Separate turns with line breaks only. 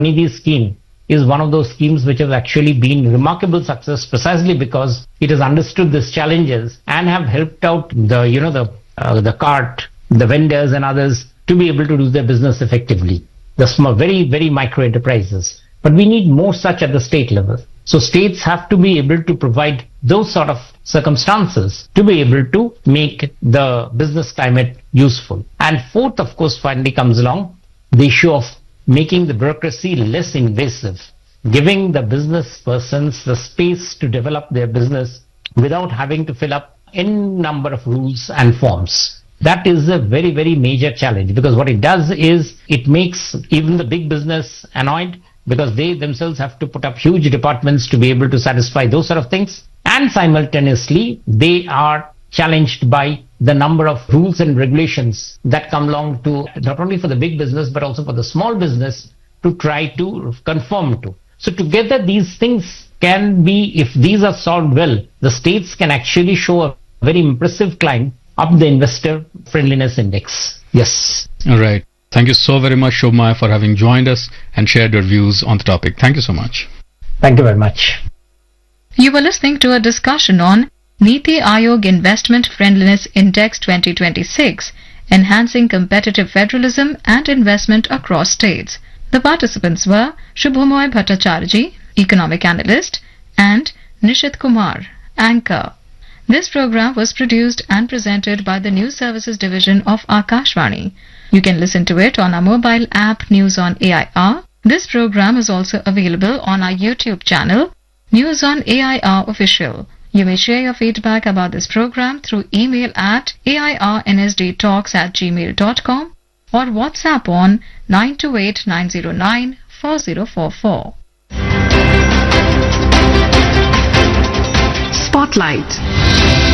Nidhi scheme is one of those schemes which has actually been remarkable success precisely because it has understood these challenges and have helped out the cart, the vendors and others to be able to do their business effectively. The small, very, very micro enterprises. But we need more such at the state level. So states have to be able to provide those sort of circumstances to be able to make the business climate useful. And fourth, of course, finally comes along the issue of making the bureaucracy less invasive, giving the business persons the space to develop their business without having to fill up n number of rules and forms. That is a very, very major challenge because what it does is it makes even the big business annoyed because they themselves have to put up huge departments to be able to satisfy those sort of things. And simultaneously, they are challenged by the number of rules and regulations that come along to not only for the big business but also for the small business to try to conform to. So together these things can be, if these are solved well, the states can actually show a very impressive climb up the investor friendliness index. Yes.
All right. Thank you so very much, Shobhmaya, for having joined us and shared your views on the topic. Thank you so much.
Thank you very much.
You were listening to a discussion on Niti Aayog Investment Friendliness Index 2026, Enhancing Competitive Federalism and Investment Across States. The participants were Shubhamoy Bhattacharjee, Economic Analyst, and Nishit Kumar, Anchor. This program was produced and presented by the News Services Division of Akashvani. You can listen to it on our mobile app News on AIR. This program is also available on our YouTube channel, News on AIR Official. You may share your feedback about this program through email at airnsdtalks@gmail.com or WhatsApp on 928-909-4044.
Spotlight.